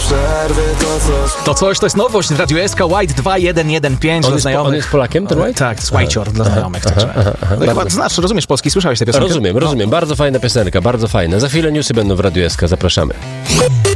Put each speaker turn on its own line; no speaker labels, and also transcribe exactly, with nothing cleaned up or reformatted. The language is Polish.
przerwy to coś.
To coś, to jest nowość w Radiu S K, White dwa jeden jeden pięć
On
dla
jest, po,
znajomych.
on jest Polakiem, ten White?
Tak, to jest Whitecior dla znajomych. Także.
aha, aha,
No, chyba
bardzo.
znasz, rozumiesz polski, słyszałeś tę piosenkę?
Rozumiem, rozumiem. Bardzo fajna piosenka, bardzo fajna. Za chwilę newsy będą w Radiu S K, zapraszamy.